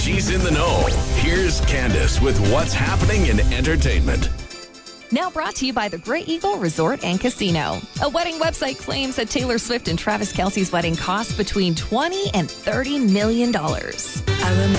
She's in the know. Here's Candace with what's happening in entertainment. Now brought to you by the Grey Eagle Resort and Casino. A wedding website claims that Taylor Swift and Travis Kelce's wedding cost between $20 and $30 million.